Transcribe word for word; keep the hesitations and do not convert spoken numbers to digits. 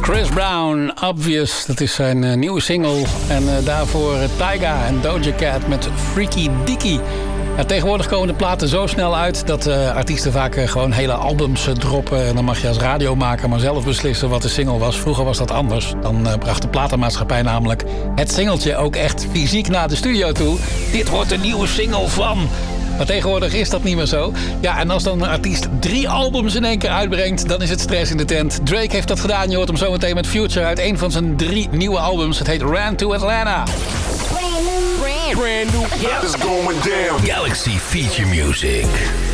Chris Brown, Obvious, dat is zijn uh, nieuwe single. En uh, daarvoor uh, Tyga en Doja Cat met Freaky Dicky. Ja, tegenwoordig komen de platen zo snel uit dat uh, artiesten vaak uh, gewoon hele albums uh, droppen. En dan mag je als radiomaker maar zelf beslissen wat de single was. Vroeger was dat anders. Dan uh, bracht de platenmaatschappij namelijk het singeltje ook echt fysiek naar de studio toe. Dit wordt een nieuwe single van... Maar tegenwoordig is dat niet meer zo. Ja, en als dan een artiest drie albums in één keer uitbrengt, dan is het stress in de tent. Drake heeft dat gedaan. Je hoort hem zometeen met Future uit een van zijn drie nieuwe albums. Het heet Ran to Atlanta. Brand new. Brand new. Yep. It's going down. Galaxy Feature Music.